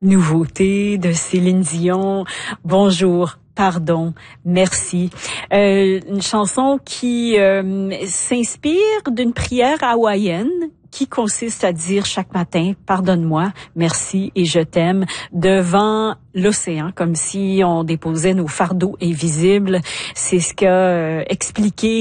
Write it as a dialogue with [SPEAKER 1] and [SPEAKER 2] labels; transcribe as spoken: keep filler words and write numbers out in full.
[SPEAKER 1] Nouveauté de Céline Dion. Bonjour. Pardon, merci. Euh, une chanson qui euh, s'inspire d'une prière hawaïenne qui consiste à dire chaque matin « Pardonne-moi, merci et je t'aime » devant l'océan, comme si on déposait nos fardeaux invisibles. C'est ce qu'a euh, expliqué